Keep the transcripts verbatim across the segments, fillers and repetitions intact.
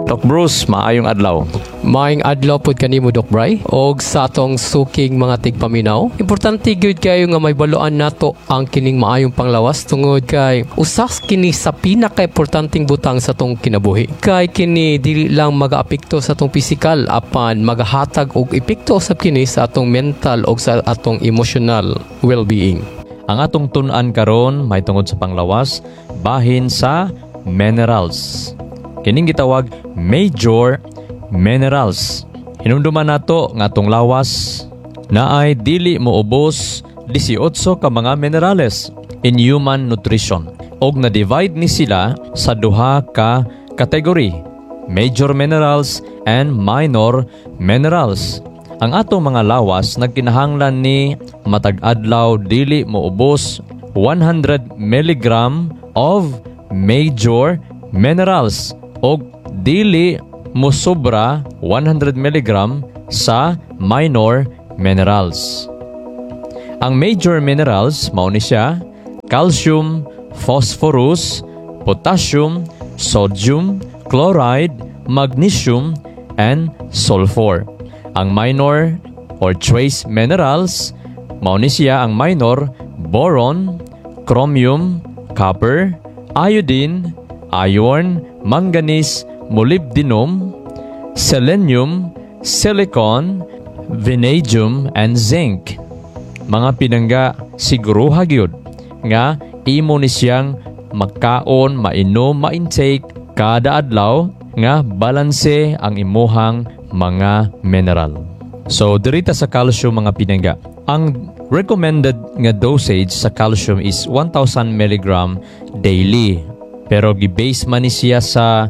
Doc Bruce, maayong adlaw. Maayong adlaw pod kanimo Doc Bray og sa atong suking mga tigpaminaw. Importante gyud kayo nga may baluan nato ang kining maayong panglawas tungod kay usas kini sa pinaka-importanteng butang sa atong kinabuhi. Kay kini dili lang magaapekto sa atong pisikal apan magahatag og epekto usab kini sa atong mental og sa atong emotional well-being. Ang atong tun-an karon may tungod sa panglawas bahin sa minerals. Kining gitawag major minerals. Hinumduman nato nga atong lawas na ay dili moubos eighteen ka mga minerales in human nutrition og na-divide ni sila sa duha ka category, major minerals and minor minerals. Ang atong mga lawas nagkinahanglan ni matag adlaw dili moubos one hundred milligram of major minerals og dili mosobra one hundred milligram sa minor minerals. Ang major minerals mao ni siya calcium, phosphorus, potassium, sodium, chloride, magnesium, and sulfur. Ang minor or trace minerals mao ni siya ang minor boron, chromium, copper, iodine, iron, manganese, molybdenum, selenium, silicon, vanadium, and zinc. Mga pinangga, siguro hagyod nga imo ni siyang magkaon, mainom, ma-intake kada adlaw nga balanse ang imuhang mga mineral. So, dirita sa calcium mga pinangga, ang recommended nga dosage sa calcium is one thousand milligram daily. Pero gi-base man ni siya sa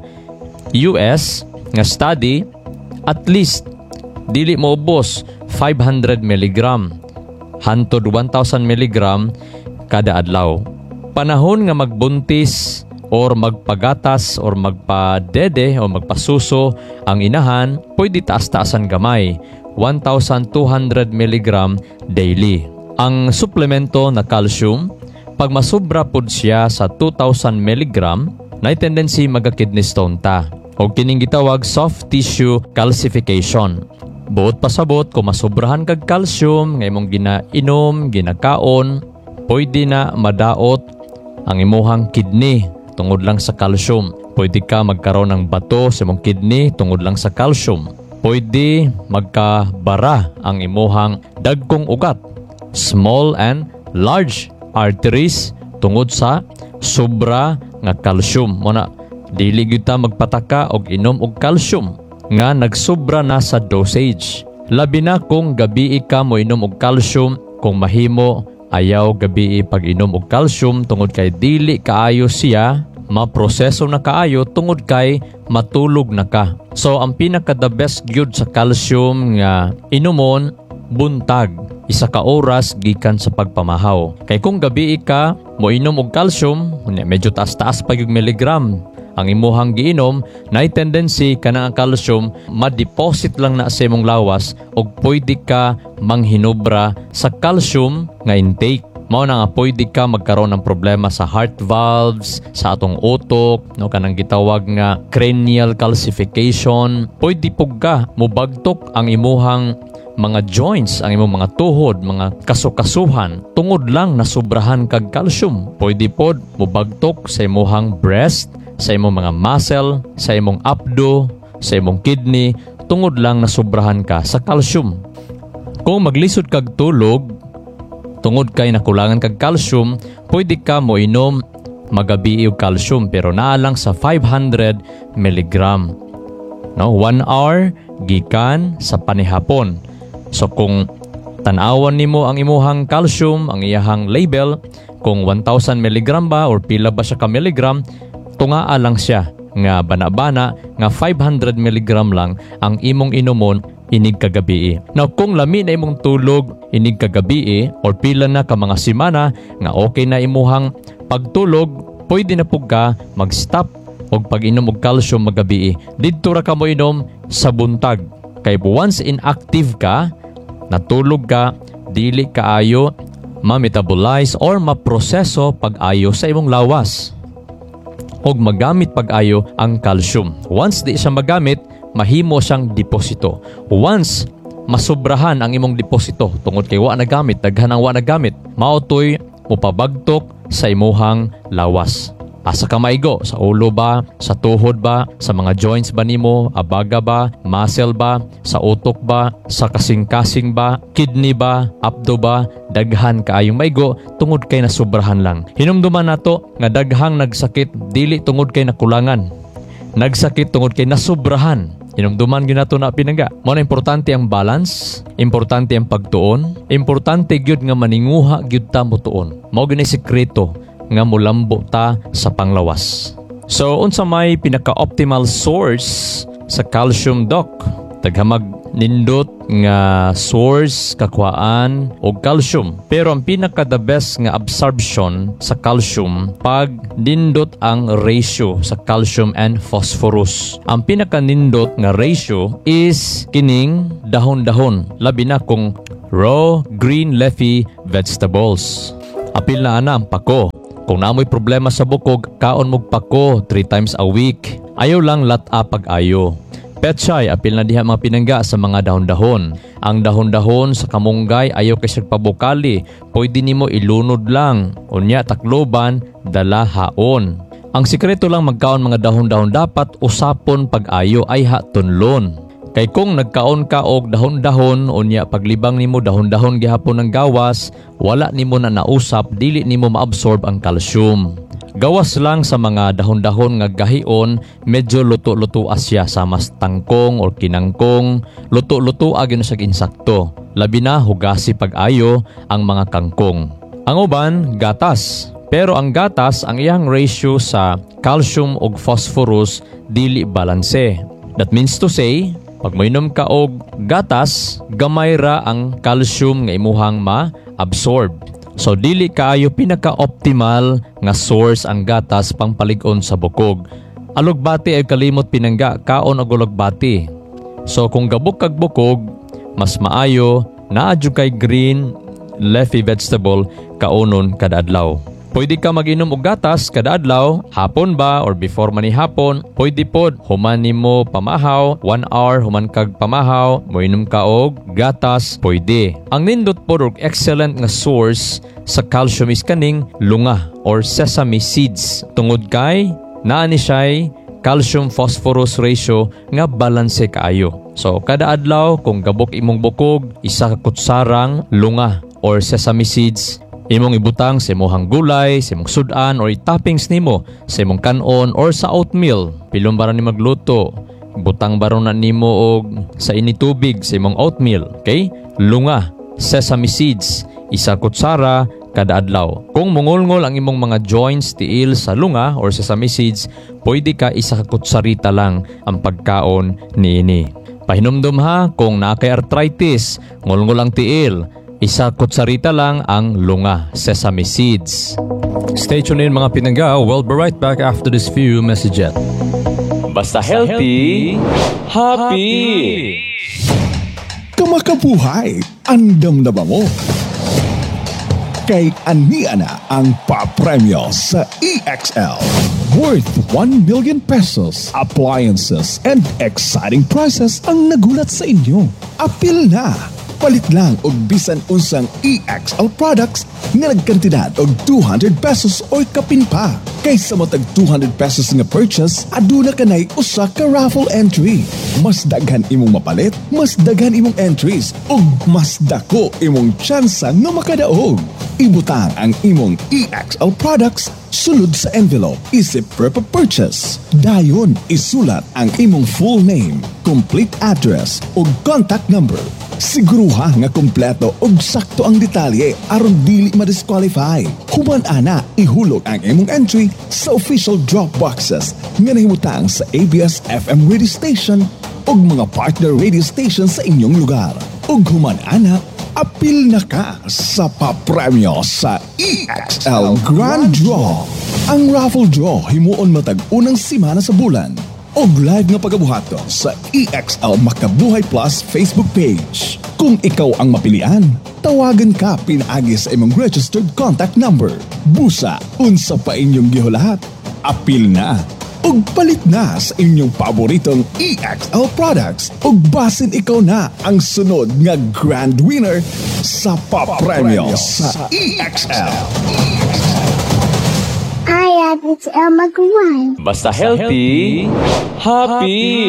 U S nga study, at least dili moubos five hundred milligram hantod one thousand milligram kada adlaw. Panahon nga magbuntis or magpagatas or magpadede o magpasuso ang inahan, pwede taas-taasan gamay one thousand two hundred milligram daily. Ang suplemento na calcium, pag masubra pod siya sa two thousand milligram, na tendency magka-kidney stone ta o kining gitawag soft tissue calcification. Buot pasabot kung masubrahan kag calcium nga imong ginainom, ginakaon, pwede na madaot ang imuhang kidney tungod lang sa calcium. Pwede ka magkaroon ng bato sa imong kidney tungod lang sa calcium. Pwede magkabara ang imuhang dagkong ugat, small and large arteries tungod sa sobra nga calcium. Muna dili gyud ta magpataka og inom og calcium nga nagsobra na sa dosage. Labi na kung gabi ka mo inom og calcium, kung mahimo ayaw gabi pag-inom og calcium tungod kay dili kaayo siya maproseso na kaayo tungod kay matulog na ka. So ang pinaka the best gyud sa calcium nga inumon buntag, isa ka oras gikan sa pagpamahaw. Kay kung gabi ka mo inom og calcium, medyo taas-taas pa yung milligram ang imuhang giinom, na tendency ka na ang calcium ma-deposit lang na sa imong lawas og pwede ka manghinubra sa calcium nga intake. Mao na nga pwede ka magkaroon ng problema sa heart valves, sa atong utok, no, kanang gitawag nga cranial calcification. Pwede pug ka mubagtok ang imuhang mga joints, ang imong mga tuhod, mga kasukasuhan tungod lang na sobrahan kag calcium. Pwede pod mubagtok sa imuhang breast, sa imong mga muscle, sa imong abdo, sa imong kidney tungod lang na sobrahan ka sa calcium. Kung maglisod kag tulog tungod kay nakulangan kag calcium, pwede ka mo inom magabi og calcium pero naa lang sa five hundred milligram. No, one hour gikan sa panihapon. So kung tan-awan nimo ang imuhang calcium, ang iyahang label, kung one thousand milligram ba or pila ba siya ka milligram, tungaa lang siya nga bana-bana nga five hundred milligram lang ang imong inumon inig kagabi. Now kung lami na imong tulog inig kagabi or pila na ka mga semana nga okay na imuhang pagtulog, pwede na pug ka mag-stop og pag-inom og calcium magabi. Didto ra ka mo inom sa buntag. Kay once inactive ka, natulog ka, dili kaayo ma-metabolize or ma-proseso pag-ayo sa imong lawas. og magamit pag-ayo ang calcium. Once di siya magamit, mahimo siyang deposito. Once masubrahan ang imong deposito tungod kay wa na gamit, daghan ang wa na gamit, maotoy mupabagtok sa imuhang lawas. Asa ka maigo? Sa ulo ba? Sa tuhod ba? Sa mga joints ba nimo? Abaga ba? Muscle ba? Sa utok ba? Sa kasing-kasing ba? Kidney ba? Abdo ba? Daghan kaayong maigo tungod kay nasubrahan lang. Hinumduman nato nga daghang nagsakit dili tungod kay nakulangan. Nagsakit tungod kay nasubrahan. Hinumduman gyud nato na pinangga. Mao na importante ang balance, importante ang pagtuon, importante gyud nga maninguha gyud ta mo tuon. Mao gyud ni sekreto nga mulambo ta sa panglawas. So unsa may pinaka-optimal source sa calcium, doc? Taghamag nindot nga source kakuhaan og calcium. Pero ang pinaka the best nga absorption sa calcium pag nindot ang ratio sa calcium and phosphorus. Ang pinaka nindot nga ratio is kining dahon-dahon, labi na kung raw green leafy vegetables. Apil na ana ang pako. Kung naamoy problema sa bukog, kaon mog pako three times a week. Ayaw lang lat-a pag-ayo. Pechay, apil na diha mga pinangga sa mga dahon-dahon. Ang dahon-dahon sa kamunggay ayaw kasi pabukali. Pwede nimo ilunod lang. Unya takloban, dala haon. Ang sikreto lang magkaon mga dahon-dahon dapat usapon pag-ayo ay hatunlon. Kay kung nagkaon ka og dahon-dahon, unya paglibang nimo dahon-dahon gihapon ng gawas, wala nimo na nausap, dili nimo maabsorb ang calcium. Gawas lang sa mga dahon-dahon nga gahion, medyo luto-luto asya sa mas tangkong or kinangkong, luto-luto agyon sa insakto. Labi na hugasi pag-ayo ang mga kangkong. Ang uban, gatas. Pero ang gatas, ang iyang ratio sa calcium ug phosphorus dili balanse. That means to say, pag mainom ka og gatas, gamay ra ang calcium nga imuhang ma-absorb. So dili kaayo pinaka-optimal nga source ang gatas pang palig-on sa bukog. Alugbati ay kalimot pinangga, kaon og alugbati. So kung gabok kag bukog, mas maayo naa jud kay green leafy vegetable kaonon kada adlaw. Pwede ka mag-inom og gatas kada adlaw, hapon ba or before man ni hapon, pwede pod human nimo pamahaw, one hour human kag pamahaw, moinom ka og gatas, pwede. Ang nindot pod og excellent nga source sa calcium is kaning lunga or sesame seeds. Tungod kay naa ni siya calcium phosphorus ratio nga balanse kaayo. So kada adlaw kung gabok imong bukog, isa ka kutsarang lunga or sesame seeds imong ibutang sa imong gulay, sa imong sudan or toppings nimo sa imong kanon or sa oatmeal. Pilon ba ni magluto? Butang baron na nimo og sa initubig sa imong oatmeal. Okay? Lunga, sesame seeds, isa kutsara kada adlaw. Kung mungulngol ang imong mga joints tiil sa lunga or sesame seeds, pwede ka isa ka kutsarita lang ang pagkaon niini. Pahinumdum ha, kung naa kay arthritis, ngulngol ang tiil, isa kutsarita lang ang lunga, sesame seeds. Stay tuned in mga pinangga. We'll be right back after this few messages. Basta healthy, happy! Kamakabuhay, andam na ba mo? Kay ania na ang papremyo sa E X L. Worth one million pesos, appliances, and exciting prizes ang nagulat sa inyo. Apil na! Palit lang og bisan unsang E X L products nga nagkantidad og two hundred pesos or kapin pa. Kaysa mo tag two hundred pesos nga purchase, aduna kanay usa ka raffle entry. Mas daghan imong mapalit, mas daghan imong entries, ug mas dako imong tsansa nga makadaog. Ibutang ang imong E X L products sulod sa envelope isip per purchase. Dayon isulat ang imong full name, complete address ug contact number. Siguruha nga kompleto ug sakto ang detalye aron dili ma-disqualify. Human ana ihulog ang imong entry sa official drop boxes nga nahimutang sa A B S F M radio station ug mga partner radio station sa inyong lugar. Ug human ana apil na ka sa papremyo sa E X L Grand Draw. Ang raffle draw himuon matag unang simana sa bulan. Og live nga pagabuhato sa E X L Makabuhay Plus Facebook page. Kung ikaw ang mapilian, tawagan ka pinaagi sa imong registered contact number. Busa, unsa pa inyong gihulahat? Apil na ug palit na sa inyong paboritong E X L products ug basin ikaw na ang sunod nga grand winner sa papremyo sa E X L. Hi, it's Elma Guan. Basta healthy, happy!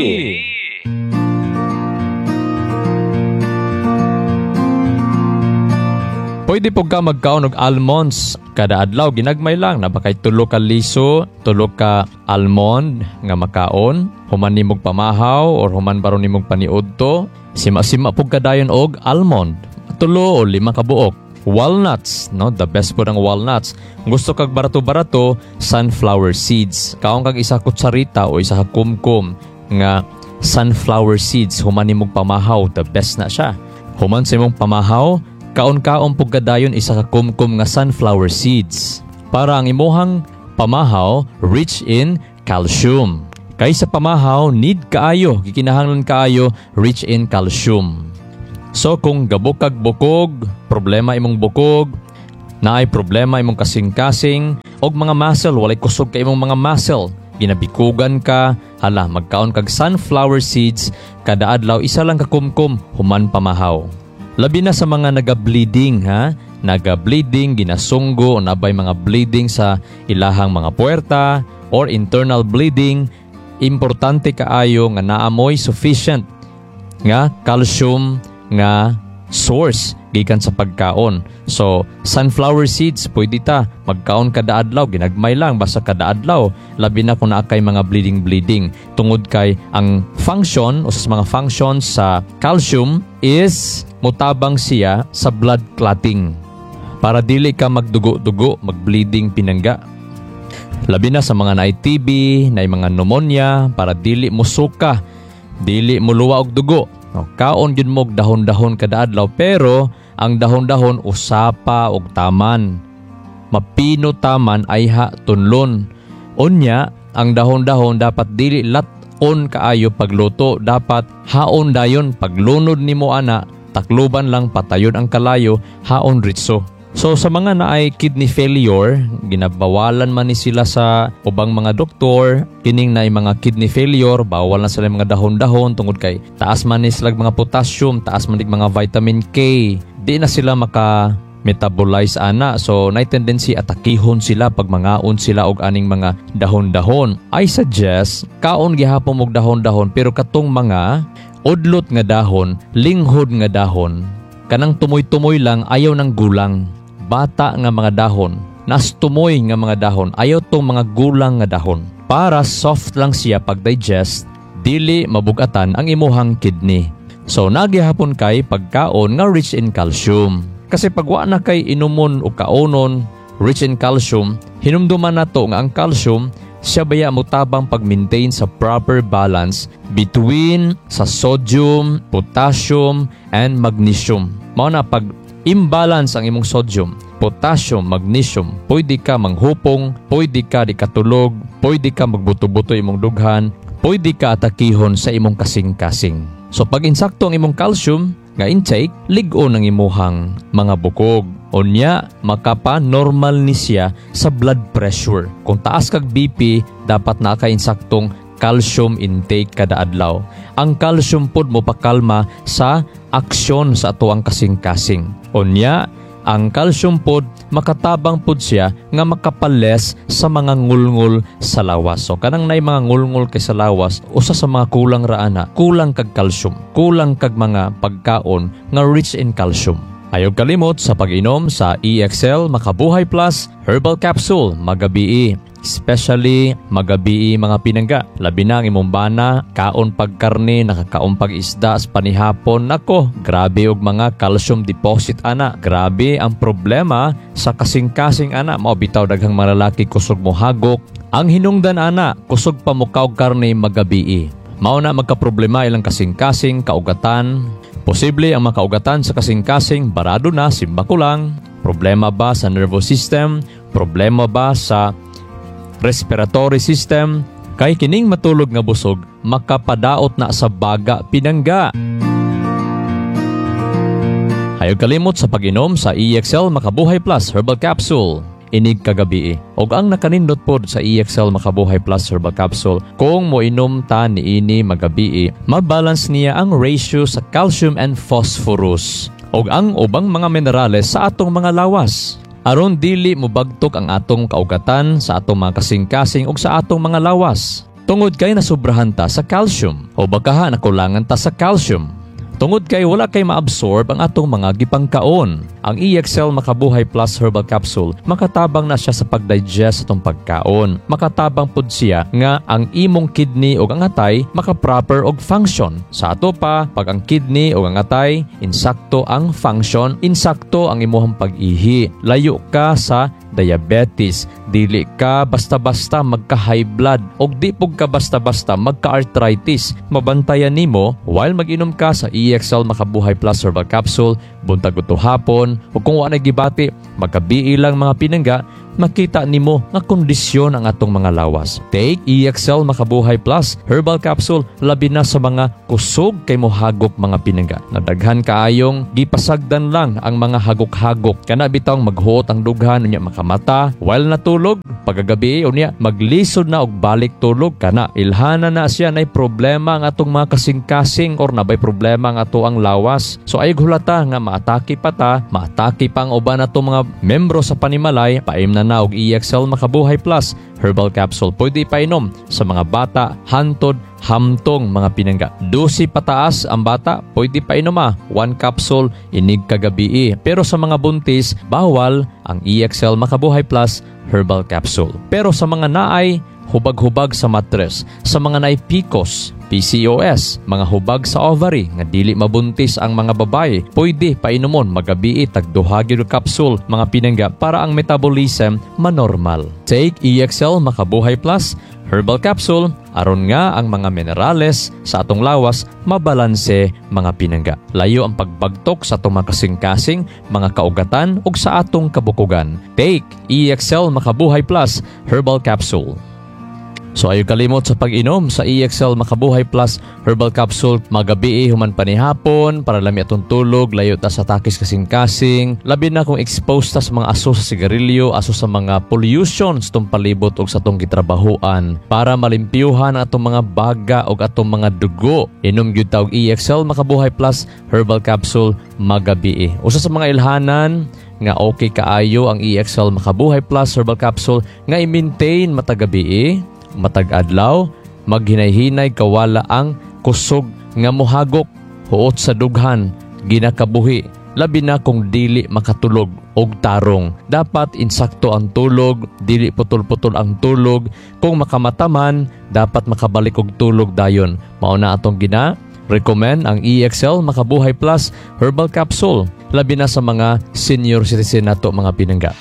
Pwede po ka magkaon og almonds kada adlaw, ginagmay lang na bakay tulo ka liso, tulo ka almond nga makaon, human nimog pamahaw or human baron nimog paniudto, sima-sima po kadayon og almond, tulo o lima ka buok. Walnuts, no, the best po ng walnuts. Gusto kag barato-barato, sunflower seeds. Kaon kag isa kutsarita o isa ka kumkum nga sunflower seeds, human nimog pamahaw, the best na siya. Human sa imong pamahaw, kaon-kaon pug gadayon isa ka kumkum nga sunflower seeds para ang imuhang pamahaw rich in calcium. Kay sa pamahaw need kaayo, gikinahanglan kaayo rich in calcium. So kung gabukag bukog, problema imong bukog, naay problema imong kasing-kasing og mga muscle, walay kusog kay imong mga muscle, ginabikugan ka, hala magkaon kag sunflower seeds kada adlaw isa lang ka kumkum human pamahaw. Labi na sa mga naga-bleeding, ha? Naga-bleeding, ginasunggo, o nabay mga bleeding sa ilahang mga puwerta or internal bleeding, importante kaayo nga naamoy sufficient nga calcium nga source gikan sa pagkaon. So, sunflower seeds, pwede ta magkaon kada adlaw, ginagmay lang basta kada adlaw. Labi na kung naa kay mga bleeding-bleeding. Tungod kay ang function o sa mga functions sa calcium is mutabang siya sa blood clotting. Para dili ka magdugo-dugo, mag-bleeding pinangga. Labi na sa mga naay T B, naay mga pneumonia, para dili mo suka, dili mo luwa og dugo. No, kaon gyud mo dahon-dahon kada adlaw, pero ang dahon-dahon usapa og taman. Mapino taman ay ha tunlon. Unya, ang dahon-dahon dapat dili lat-on kaayo pagluto, dapat haon dayon paglunod nimo ana, takluban lang patayon ang kalayo, haon ritso. So sa mga naay kidney failure, ginabawalan man ni sila sa ubang mga doktor, kining naay mga kidney failure, bawal na sila mga dahon-dahon tungod kay taas man ni sila mga potassium, taas man ni mga vitamin K. Di na sila maka metabolize ana, so naay tendency atakihon sila pag mangaon sila og aning mga dahon-dahon. I suggest kaon gihapon og dahon-dahon, pero katong mga udlot nga dahon, linghod nga dahon, kanang tumoy-tumoy lang, ayaw ng gulang. Bata nga mga dahon, nas tumoy nga mga dahon, ayaw tong mga gulang nga dahon. Para soft lang siya pag-digest, dili mabugatan ang imuhang kidney. So nagyahapon kay pagkaon nga rich in calcium. Kasi pag wa na kay inumon o kaonon rich in calcium, hinumduman na to nga ang calcium siya baya mutabang pag-maintain sa proper balance between sa sodium, potassium, and magnesium. Mao na pag imbalance ang imong sodium, potassium, magnesium, pwede ka manghupong, pwede ka di katulog, pwede ka magbuto-buto imong dughan, pwede ka atakihon sa imong kasing-kasing. So pag insakto ang imong calcium nga intake, lig-on ang imuhang mga bukog. Unya, makapa-normal ni siya sa blood pressure. Kung taas kag B P, dapat na ka-insaktong calcium intake kada adlaw. Ang calcium pod mo pakalma sa aksyon sa atuang kasing-kasing. Unya, ang calcium pod makatabang pod siya nga makapales sa mga ngulngul sa lawas. So kanang nay mga ngulngul kay sa lawas, usa sa mga kulang raana, kulang kag calcium, kulang kag mga pagkaon nga rich in calcium. Ayaw kalimot sa pag-inom sa E X L Makabuhay Plus Herbal Capsule magabii. Especially magabii mga pinangga. Labi na ang imong bana, kaon pagkarne, nakakaon pag isda as panihapon. Nako, grabe og mga calcium deposit ana. Grabe ang problema sa kasing-kasing ana. Mao bitaw daghang mga lalaki kusog mo hagok. Ang hinungdan ana, kusog pa mo kaog karne magabii. Mao na magka-problema ilang kasing-kasing kaugatan. Posible ang makaugatan sa kasing-kasing barado na simba ko lang. Problema ba sa nervous system? Problema ba sa respiratory system? Kay kining matulog nga busog, makapadaot na sa baga pinangga. Hayag kalimot sa pag-inom sa E X L Makabuhay Plus Herbal Capsule. inig kagabi. Og ang nakanindot pod sa E X L Makabuhay Plus Herbal Capsule, kung moinom ta niini magabi, mabalance niya ang ratio sa calcium and phosphorus og ang ubang mga minerales sa atong mga lawas. Aron dili mubagtok ang atong kaugatan sa atong mga kasing-kasing ug sa atong mga lawas. Tungod kay nasubrahan ta sa calcium o bakaha nakulangan ta sa calcium. Tungod kay wala kay maabsorb ang atong mga gipangkaon. Ang E X L Makabuhay Plus Herbal Capsule makatabang na siya sa pagdigest atong pagkaon. Makatabang pud siya nga ang imong kidney o ang atay maka-proper og function. Sa ato pa, pag ang kidney o ang atay insakto ang function, insakto ang imong pag-ihi. Layo ka sa diabetes, dili ka basta-basta magka-high blood og di pug ka basta-basta magka-arthritis. Mabantayan nimo while mag-inom ka sa E X L Makabuhay Plus Herbal Capsule buntag uto hapon o kung wala gibati magkabii lang mga pinangga, makita nimo nga kondisyon ang atong mga lawas. Take E X L Makabuhay Plus Herbal Capsule labi na sa mga kusog kay mohagok mga pinangga. Nadaghan kaayong gipasagdan lang ang mga hagok-hagok kana bitawng maghuot ang dughan unya makamata while natulog pagagabi unya maglisod na og balik tulog kana ilhana na siya nay problema ang atong mga kasing-kasing or nabay problema ang ato ang lawas. So ay hulata nga maatake pa ta, maatake pa ang uban atong mga membro sa panimalay. Paim na na og E X L Makabuhay Plus Herbal Capsule. Pwede painom sa mga bata, hantod, hamtong mga pinangga. Dosi pataas ang bata, pwede painom ah. One capsule, inig kagabi. Pero sa mga buntis, bawal ang E X L Makabuhay Plus Herbal Capsule. Pero sa mga naay, hubag-hubag sa mattress, sa mga naay P C O S, P C O S, mga hubag sa ovary nga dili mabuntis ang mga babae, pwede painomon magabi tag duha gyud capsule mga pinangga para ang metabolism manormal. Take E X L Makabuhay Plus Herbal Capsule aron nga ang mga minerales sa atong lawas mabalanse mga pinangga. Layo ang pagbagtok sa atong mga kasing-kasing, mga kaugatan ug sa atong kabukugan. Take E X L Makabuhay Plus Herbal Capsule. So ayaw kalimot sa pag-inom sa E X L Makabuhay Plus Herbal Capsule magabi human pa ni hapon para lami atong tulog, layo ta sa takis kasing-kasing, labi na kung exposed ta sa mga aso sa sigarilyo, aso sa mga pollution sa itong palibot o sa itong gitrabahuan para malimpyuhan ang atong mga baga o atong mga dugo. Inom gyud ta og E X L Makabuhay Plus Herbal Capsule magabi. Usa sa mga ilhanan nga okay kaayo ang E X L Makabuhay Plus Herbal Capsule nga i-maintain matagabi, matag adlaw, maghinay-hinay kawala ang kusog nga mohagok huot sa dughan ginakabuhi labi na kung dili makatulog og tarong. Dapat insakto ang tulog, dili putol-putol ang tulog. Kung makamataman, dapat makabalik og tulog dayon. Mao na atong gina recommend ang E X L Makabuhay Plus Herbal Capsule labi na sa mga senior citizen nato mga pinangga.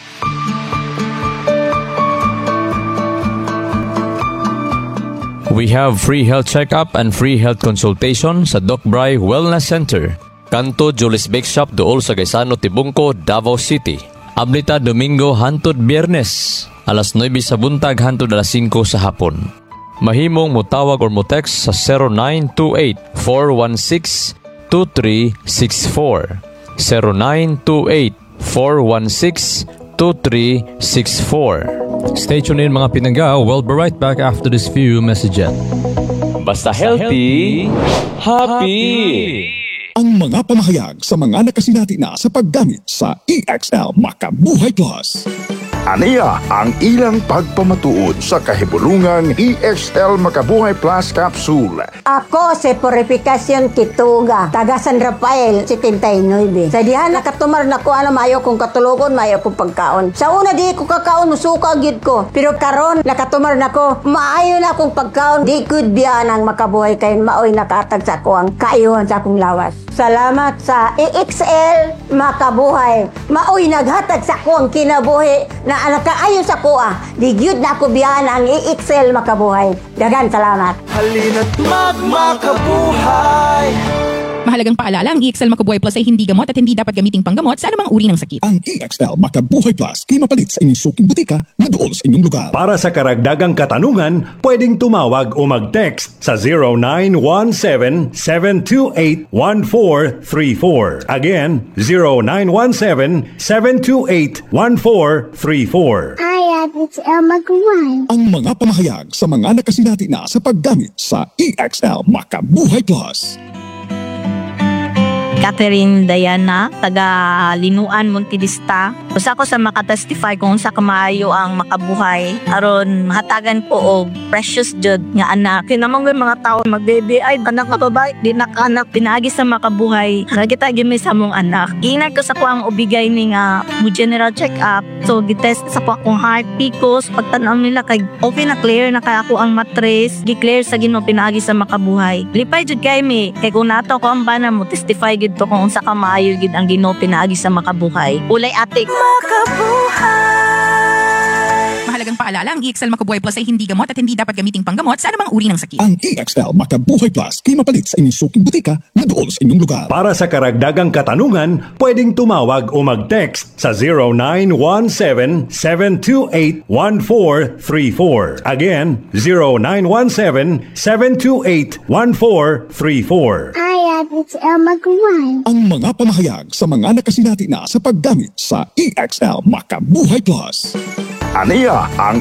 We have free health checkup and free health consultation sa Doc Bry Wellness Center. Kanto Julis Bake Shop dool sa Gaisano, Tibungco, Davao City. Ablita Domingo hantod Biyernes, alas nuwebe sa buntag hantod alas singko sa hapon. Mahimong mutawag or mo-text sa zero nine two eight, four one six, two three six four. zero nine two eight, four one six, two three six four. Stay tuned in mga pinangga. We'll be right back after this few messages. Basta healthy, happy! Ang mga pamahayag sa mga nakasinati na sa paggamit sa E X L Makabuhay Plus. Aniya ang ilang pagpamatuod sa kahibulungang E X L Makabuhay Plus Capsule. Ako si Purificación Kituga, taga San Rafael, seventy-nine. Sa dihan nakatumar na ko, ano, mayo kong katulugon, mayo kong pagkaon. Sa una di ko kakaon, musuka gid ko. Pero karon nakatumar na ko, maayo na akong pagkaon. Di good biya nang makabuhay kayo, maoy nakatag sa ko ang kaayuhan sa akong lawas. Salamat sa E X L Makabuhay. Maoy naghatag sa ko ang kinabuhi na nakaayon sa kuha. Di gyud na ako biyahan ang E X L Makabuhay. Dagan salamat. Halina't magmakabuhay. Mahalagang paalala, ang E X L Makabuhay Plus ay hindi gamot at hindi dapat gamiting panggamot sa anumang uri ng sakit. Ang E X L Makabuhay Plus kay mapalit sa inyong suking butika na doon sa inyong lugar. Para sa karagdagang katanungan, pwedeng tumawag o mag-text sa zero nine one seven, seven two eight, one four three four. Again, zero nine one seven, seven two eight, one four three four. I have H L Maguire. Ang mga pamahayag sa mga nakasinati na sa paggamit sa E X L Makabuhay Plus. Catherine Diana, taga Linuan, Montevista. Usa ko sa makatestify kung sa kamaayo ang makabuhay. Aron mahatagan ko og precious jud nga anak. Kinamang mga tao mag-baby ay anak nga babae, di na anak pinaagi sa makabuhay. Nagita gimi sa mong anak. Inag ko sa ko ang ubigay ni nga mo general check-up. So gitest sa ko akong heart picos, pagtan-aw nila kay okay na clear na kay ako ang matres, gi-clear sa Ginoo pinaagi sa makabuhay. Lipay jud kay mi kay kung nato ko ang bana mo testify gid to kung sa kamaayo gid ang Ginoo pinaagi sa makabuhay. Ulay atik Mahalagang paalala, ang E X L Makabuhay Plus ay hindi gamot at hindi dapat gamiting panggamot sa anumang uri ng sakit. Ang E X L Makabuhay Plus kay mapalit sa inyong suking butika na doon sa inyong lugar. Para sa karagdagang katanungan, pwedeng tumawag o mag-text sa zero nine one seven, seven two eight, one four three four. Again, zero nine one seven, seven two eight, one four three four. I have H L Maguire. Ang mga pamahayag sa mga nakasinati na sa paggamit sa E X L Makabuhay Plus. Aniya ang